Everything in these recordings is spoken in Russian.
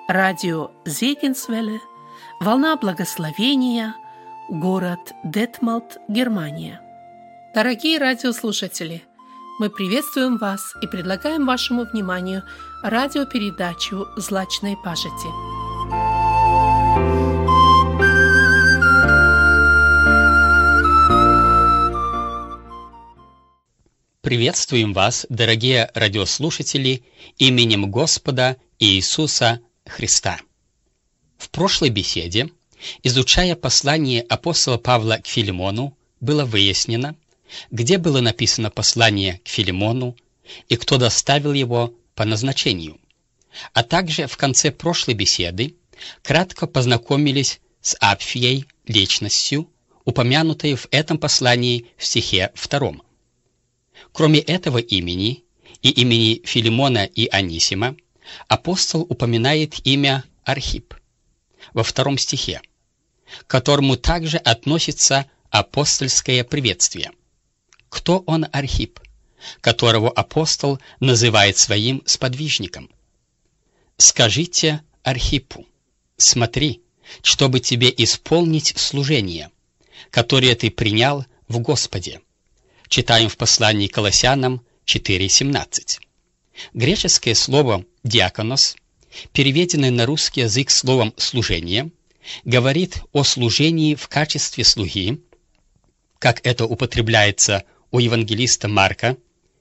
радио Зегенсвелле, волна благословения, город Детмалт, Германия. Дорогие радиослушатели, мы приветствуем вас и предлагаем вашему вниманию радиопередачу «Злачной пажити». Приветствуем вас, дорогие радиослушатели, именем Господа Иисуса Христа. В прошлой беседе, изучая послание апостола Павла к Филимону, было выяснено, где было написано послание к Филимону и кто доставил его по назначению. А также в конце прошлой беседы кратко познакомились с Апфией, личностью, упомянутой в этом послании в стихе 2. Кроме этого имени и имени Филимона и Анисима, апостол упоминает имя Архип во 2 стихе, к которому также относится апостольское приветствие. Кто он, Архип, которого апостол называет своим сподвижником? «Скажите Архипу, смотри, чтобы тебе исполнить служение, которое ты принял в Господе». Читаем в послании к Колоссянам 4:17. Греческое слово «диаконос», переведенное на русский язык словом «служение», говорит о служении в качестве слуги, как это употребляется у евангелиста Марка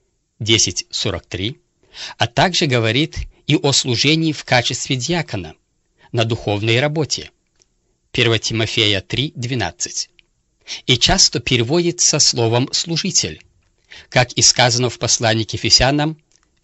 10:43, а также говорит и о служении в качестве диакона на духовной работе 1 Тимофея 3:12. И часто переводится словом «служитель», как и сказано в послании к Ефесянам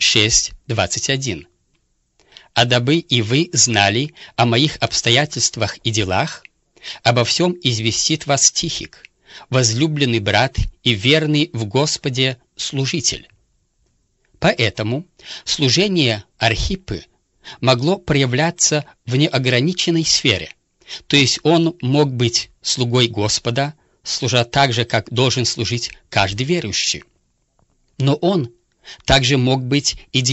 6:21. «А дабы и вы знали о моих обстоятельствах и делах, обо всем известит вас Тихик, возлюбленный брат и верный в Господе служитель». Поэтому служение Архипы могло проявляться в неограниченной сфере, то есть он мог быть слугой Господа, служа так же, как должен служить каждый верующий. Но он также мог быть и